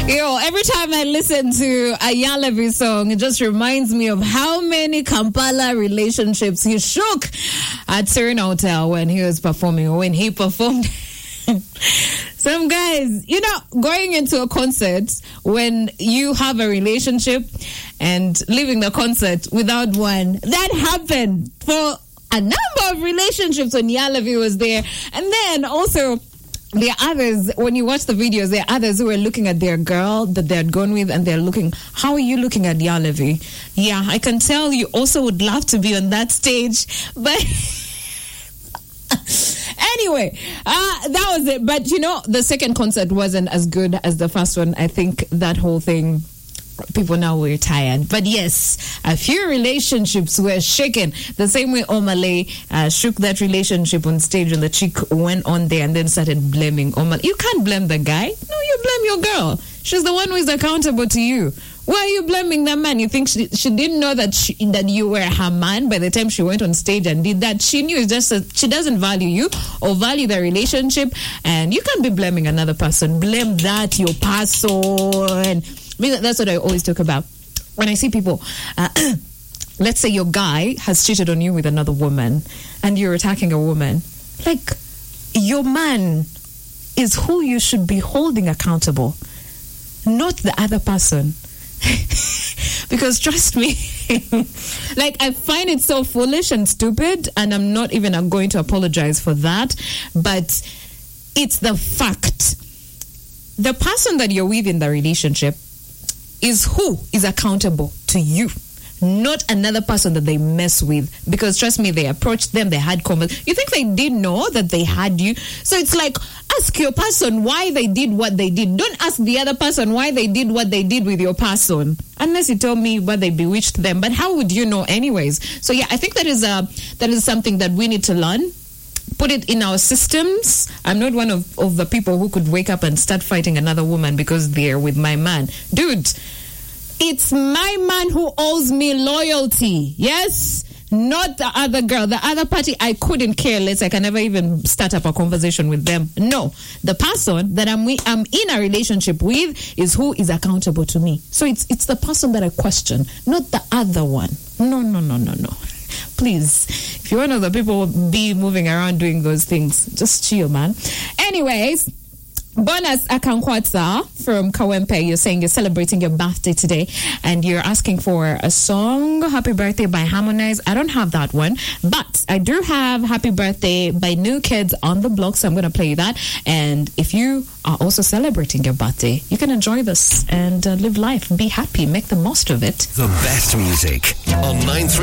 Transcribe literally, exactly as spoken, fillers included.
Yo, every time I listen to a Yalavi song, it just reminds me of how many Kampala relationships he shook at Serena Hotel when he was performing, or when he performed. Some guys, you know, going into a concert when you have a relationship and leaving the concert without one, that happened for a number of relationships when Yalavi was there. And then also, there are others, when you watch the videos, there are others who are looking at their girl that they had gone with, and they're looking, how are you looking at Yalavi? Yeah, I can tell you also would love to be on that stage, but anyway, uh, that was it. But you know, the second concert wasn't as good as the first one. I think that whole thing, people now were tired. But yes, a few relationships were shaken. The same way Omale uh, shook that relationship on stage, and the chick went on there and then started blaming Omale. You can't blame the guy. No, you blame your girl. She's the one who is accountable to you. Why are you blaming that man? You think she, she didn't know that she, that you were her man by the time she went on stage and did that? She knew. It's just that she doesn't value you or value the relationship, and you can't be blaming another person. Blame that your person. That's what I always talk about when I see people. Uh, let's say your guy has cheated on you with another woman, and you're attacking a woman. Like, your man is who you should be holding accountable, not the other person. Because trust me, like, I find it so foolish and stupid, and I'm not even going to apologize for that, but it's the fact. The person that you're with in the relationship is who is accountable to you, not another person that they mess with. Because trust me, they approached them, they had conversations. You think they didn't know that they had you? So it's like, ask your person why they did what they did. Don't ask the other person why they did what they did with your person, unless you tell me why they bewitched them. But how would you know anyways? So yeah, I think that is a that is something that we need to learn. Put it in our systems. I'm not one of, of the people who could wake up and start fighting another woman because they're with my man. Dude, it's my man who owes me loyalty. Yes? Not the other girl. The other party, I couldn't care less. I can never even start up a conversation with them. No. The person that I'm, I'm in a relationship with is who is accountable to me. So it's it's the person that I question, not the other one. No, no, no, no, no. Please, if you're one of the people be moving around doing those things, just chill, man. Anyways, Bonus Akankwatsa from Kawempe, you're saying you're celebrating your birthday today and you're asking for a song, Happy Birthday by Harmonize. I don't have that one, but I do have Happy Birthday by New Kids on the Block, so I'm going to play that. And if you are also celebrating your birthday, you can enjoy this and uh, live life, be happy, make the most of it. The best music on nine three